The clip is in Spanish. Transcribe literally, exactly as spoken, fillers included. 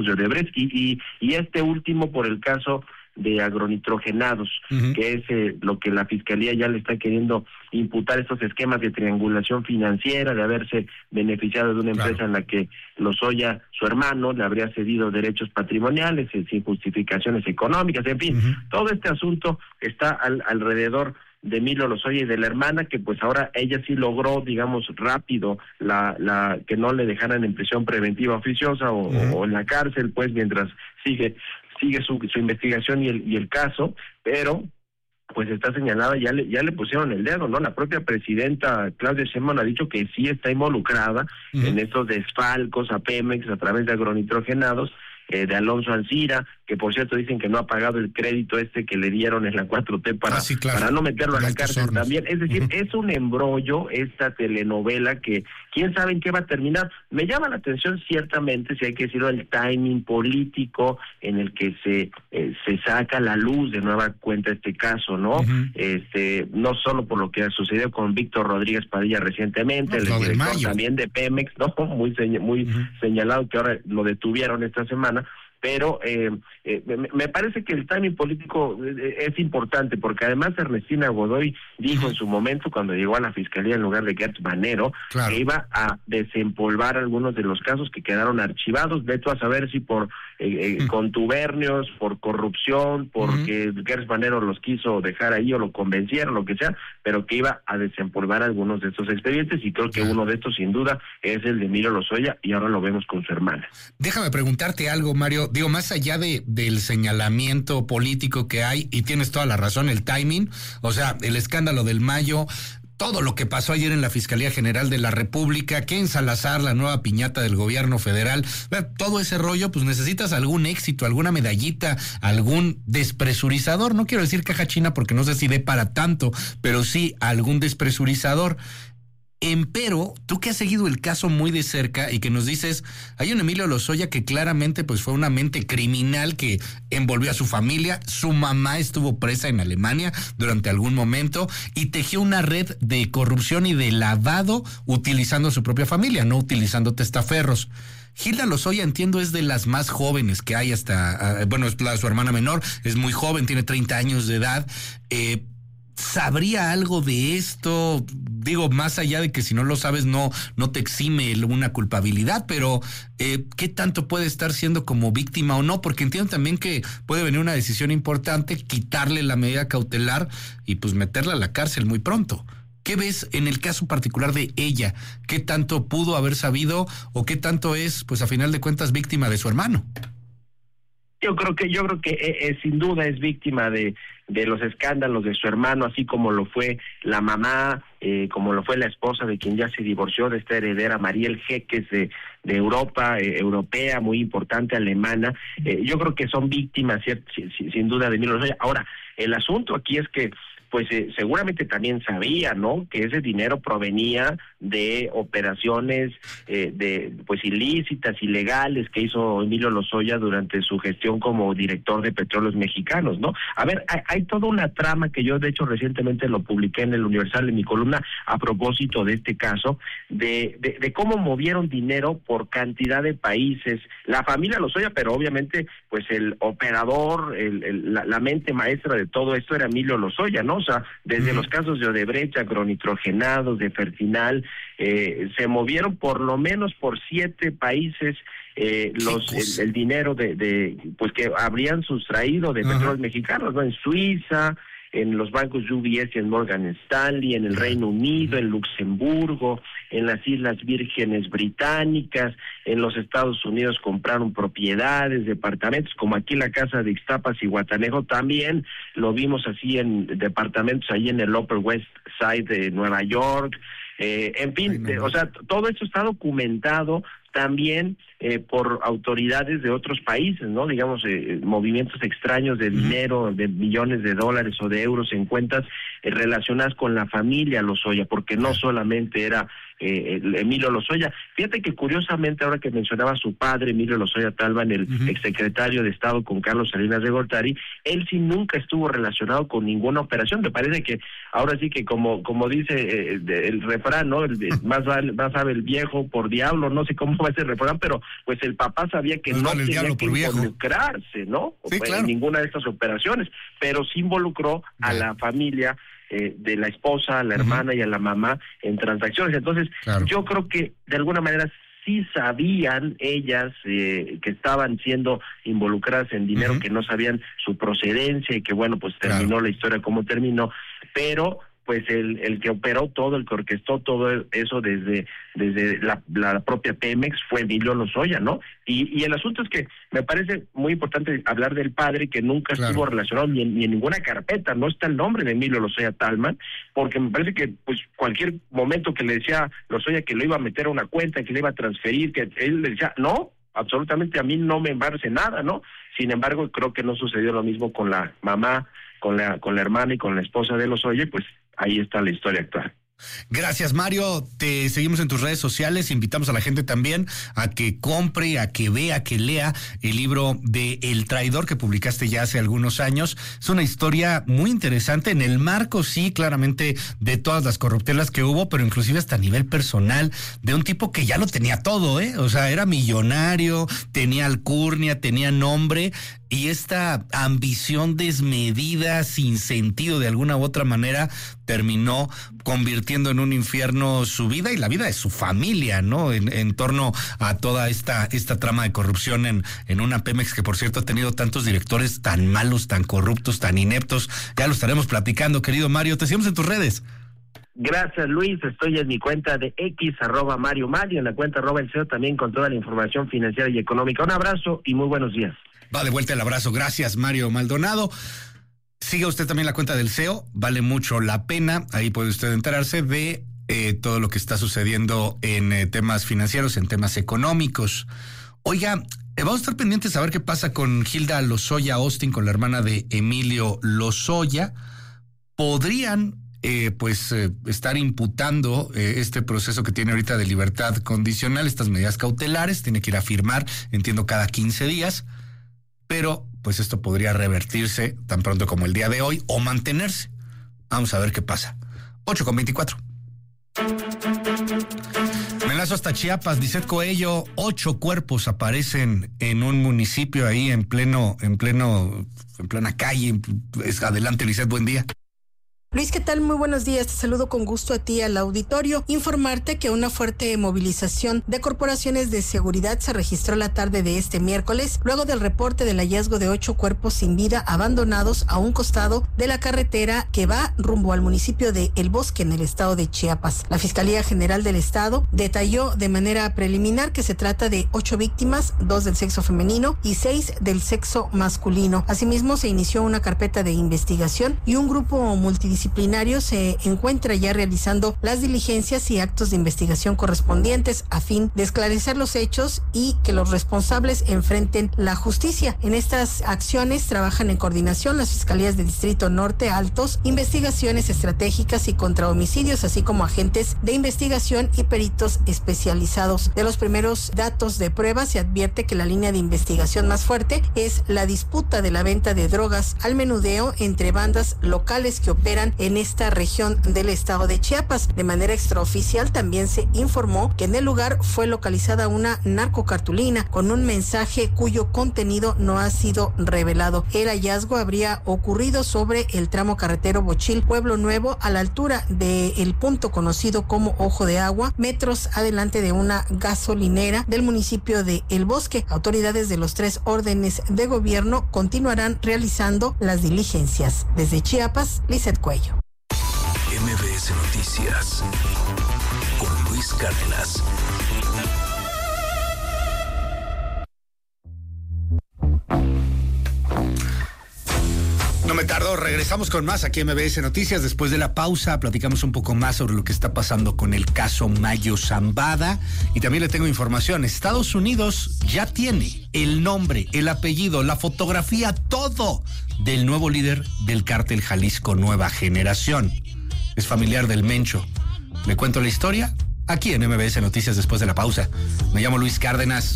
de Odebrecht, y, y, y este último por el caso de agronitrogenados, uh-huh. que es eh, lo que la Fiscalía ya le está queriendo imputar, estos esquemas de triangulación financiera, de haberse beneficiado de una empresa claro. en la que Lozoya, su hermano, le habría cedido derechos patrimoniales eh, sin justificaciones económicas, en fin, uh-huh. todo este asunto está al, alrededor de Emilio Lozoya y de la hermana, que pues ahora ella sí logró, digamos, rápido la la que no le dejaran en prisión preventiva oficiosa o, uh-huh. o en la cárcel, pues mientras sigue sigue su, su investigación y el y el caso, pero pues está señalada, ya le ya le pusieron el dedo, ¿no? La propia presidenta Claudia Sheinbaum ha dicho que sí está involucrada uh-huh. en estos desfalcos a Pemex a través de agronitrogenados, eh, de Alonso Ancira, que por cierto dicen que no ha pagado el crédito este que le dieron en la cuatro T para, ah, sí, claro. para no meterlo a la cárcel hornos. También. Es decir, uh-huh. es un embrollo esta telenovela que quién sabe en qué va a terminar. Me llama la atención ciertamente, si hay que decirlo, el timing político en el que se eh, se saca a la luz de nueva cuenta este caso, ¿no? Uh-huh. Este, no solo por lo que ha sucedido con Víctor Rodríguez Padilla recientemente, no, el director también de Pemex, ¿no? Muy, señ- muy uh-huh. señalado que ahora lo detuvieron esta semana. Pero eh, eh, me, me parece que el timing político es importante, porque además Ernestina Godoy dijo en su momento, cuando llegó a la Fiscalía en lugar de Gertz Manero, claro. que iba a desempolvar algunos de los casos que quedaron archivados, veto a saber si por eh, eh, contubernios, por corrupción, porque uh-huh. Gertz Manero los quiso dejar ahí o lo convencieron, lo que sea, pero que iba a desempolvar algunos de estos expedientes, y creo que uno de estos sin duda es el de Emilio Lozoya, y ahora lo vemos con su hermana. Déjame preguntarte algo, Mario. Digo, más allá de del señalamiento político que hay, y tienes toda la razón, el timing, o sea, el escándalo del Mayo, todo lo que pasó ayer en la Fiscalía General de la República, que en Salazar, la nueva piñata del gobierno federal, todo ese rollo, pues necesitas algún éxito, alguna medallita, algún despresurizador. No quiero decir caja china porque no sé si dé para tanto, pero sí algún despresurizador. Empero, tú que has seguido el caso muy de cerca y que nos dices, hay un Emilio Lozoya que claramente pues fue una mente criminal que envolvió a su familia, su mamá estuvo presa en Alemania durante algún momento y tejió una red de corrupción y de lavado utilizando a su propia familia, no utilizando testaferros. Hilda Lozoya, entiendo, es de las más jóvenes que hay hasta, bueno, es la, su hermana menor, es muy joven, tiene treinta años de edad, eh, ¿sabría algo de esto? Digo, más allá de que si no lo sabes no no te exime una culpabilidad, pero eh, ¿qué tanto puede estar siendo como víctima o no? Porque entiendo también que puede venir una decisión importante, quitarle la medida cautelar y pues meterla a la cárcel muy pronto. ¿Qué ves en el caso particular de ella? ¿Qué tanto pudo haber sabido o qué tanto es, pues a final de cuentas, víctima de su hermano? Yo creo que yo creo que eh, eh, sin duda es víctima de de los escándalos de su hermano, así como lo fue la mamá, eh, como lo fue la esposa de quien ya se divorció, de esta heredera Mariel Jeques de de Europa, eh, europea, muy importante, alemana. Eh, yo creo que son víctimas, sin, sin duda, de Emilio Lozoya. Ahora, el asunto aquí es que pues eh, seguramente también sabía, ¿no?, que ese dinero provenía de operaciones eh, de pues ilícitas, ilegales, que hizo Emilio Lozoya durante su gestión como director de Petróleos Mexicanos, ¿no? A ver, hay, hay toda una trama que yo, de hecho, recientemente lo publiqué en el Universal, en mi columna, a propósito de este caso, de, de, de cómo movieron dinero por cantidad de países, la familia Lozoya, pero obviamente, pues el operador, el, el, la, la mente maestra de todo esto era Emilio Lozoya, ¿no? O sea, desde uh-huh. los casos de Odebrecht, agronitrogenados, de Fertinal, eh, se movieron por lo menos por siete países eh, los el, el dinero de, de pues que habrían sustraído de uh-huh. Petróleos Mexicanos, ¿no? En Suiza, en los bancos U B S y en Morgan Stanley, en el Reino Unido, en Luxemburgo, en las Islas Vírgenes Británicas, en los Estados Unidos compraron propiedades, departamentos, como aquí la casa de Ixtapas y Guatanejo, también lo vimos así en departamentos ahí en el Upper West Side de Nueva York, eh, en fin, Ay, no. o sea, todo esto está documentado también eh, por autoridades de otros países, ¿no? Digamos, eh, movimientos extraños de dinero, de millones de dólares o de euros en cuentas eh, relacionadas con la familia Lozoya, porque no solamente era eh, el Emilio Lozoya. Fíjate que curiosamente, ahora que mencionaba a su padre, Emilio Lozoya Talman, el uh-huh. exsecretario de Estado con Carlos Salinas de Gortari, él sí nunca estuvo relacionado con ninguna operación. Me parece que ahora sí que como como dice eh, el refrán, ¿no? El, el, más, vale, más sabe el viejo por diablo, no sé cómo va ese refrán, pero pues el papá sabía que más no vale tenía que involucrarse, ¿no? Sí, claro. En ninguna de estas operaciones, pero sí involucró a la familia eh, de la esposa, a la hermana uh-huh. y a la mamá en transacciones. Entonces, claro. yo creo que de alguna manera sí sabían ellas eh, que estaban siendo involucradas en dinero, uh-huh. que no sabían su procedencia y que bueno, pues terminó claro. la historia como terminó, pero pues el el que operó todo, el que orquestó todo eso desde desde la, la propia Pemex fue Emilio Lozoya, ¿no? Y, y el asunto es que me parece muy importante hablar del padre, que nunca claro. estuvo relacionado ni en, ni en ninguna carpeta, no está el nombre de Emilio Lozoya Talman, porque me parece que pues cualquier momento que le decía Lozoya que lo iba a meter a una cuenta, que le iba a transferir, que él le decía, no, absolutamente a mí no me embarce nada, ¿no? Sin embargo, creo que no sucedió lo mismo con la mamá, con la con la hermana y con la esposa de Lozoya, pues ahí está la historia actual. Gracias, Mario. Te seguimos en tus redes sociales. Invitamos a la gente también a que compre, a que vea, a que lea el libro de El Traidor que publicaste ya hace algunos años. Es una historia muy interesante en el marco, sí, claramente, de todas las corruptelas que hubo, pero inclusive hasta a nivel personal, de un tipo que ya lo tenía todo, ¿eh? O sea, era millonario, tenía alcurnia, tenía nombre, y esta ambición desmedida, sin sentido de alguna u otra manera, terminó convirtiendo en un infierno su vida y la vida de su familia, ¿no? En, en torno a toda esta esta trama de corrupción en, en una Pemex que, por cierto, ha tenido tantos directores tan malos, tan corruptos, tan ineptos. Ya lo estaremos platicando, querido Mario. Te seguimos en tus redes. Gracias, Luis. Estoy en mi cuenta de X, arroba Mario Mario, en la cuenta arroba el C E O también con toda la información financiera y económica. Un abrazo y muy buenos días. Va de vuelta el abrazo. Gracias, Mario Maldonado. Siga usted también la cuenta del C E O, vale mucho la pena. Ahí puede usted enterarse de eh, todo lo que está sucediendo en eh, temas financieros, en temas económicos. Oiga, eh, vamos a estar pendientes a ver qué pasa con Hilda Lozoya Austin, con la hermana de Emilio Lozoya. Podrían eh, pues eh, estar imputando eh, este proceso que tiene ahorita de libertad condicional, estas medidas cautelares, tiene que ir a firmar, entiendo, cada quince días, pero pues esto podría revertirse tan pronto como el día de hoy o mantenerse. Vamos a ver qué pasa. ocho con veinticuatro. Me enlazo hasta Chiapas. Lizeth Coello, ocho cuerpos aparecen en un municipio ahí en pleno, en pleno, en plena calle. Adelante, Lizeth, buen día. Luis, ¿qué tal? Muy buenos días. Te saludo con gusto a ti, al auditorio. Informarte que una fuerte movilización de corporaciones de seguridad se registró la tarde de este miércoles, luego del reporte del hallazgo de ocho cuerpos sin vida abandonados a un costado de la carretera que va rumbo al municipio de El Bosque, en el estado de Chiapas. La Fiscalía General del Estado detalló de manera preliminar que se trata de ocho víctimas, dos del sexo femenino y seis del sexo masculino. Asimismo, se inició una carpeta de investigación y un grupo multidisciplinario disciplinario se encuentra ya realizando las diligencias y actos de investigación correspondientes a fin de esclarecer los hechos y que los responsables enfrenten la justicia. En estas acciones trabajan en coordinación las fiscalías de Distrito Norte, Altos, investigaciones estratégicas y contra homicidios, así como agentes de investigación y peritos especializados. De los primeros datos de prueba se advierte que la línea de investigación más fuerte es la disputa de la venta de drogas al menudeo entre bandas locales que operan en esta región del estado de Chiapas. De manera extraoficial también se informó que en el lugar fue localizada una narcocartulina con un mensaje cuyo contenido no ha sido revelado. El hallazgo habría ocurrido sobre el tramo carretero Bochil Pueblo Nuevo, a la altura del punto conocido como Ojo de Agua, metros adelante de una gasolinera del municipio de El Bosque. Autoridades de los tres órdenes de gobierno continuarán realizando las diligencias. Desde Chiapas, Lizeth Cuello. M B S Noticias con Luis Cárdenas. No me tardo, regreso. Regresamos con más aquí en M B S Noticias. Después de la pausa platicamos un poco más sobre lo que está pasando con el caso Mayo Zambada. Y también le tengo información. Estados Unidos ya tiene el nombre, el apellido, la fotografía, todo del nuevo líder del cártel Jalisco Nueva Generación. Es familiar del Mencho. ¿Le cuento la historia? Aquí en M B S Noticias después de la pausa. Me llamo Luis Cárdenas.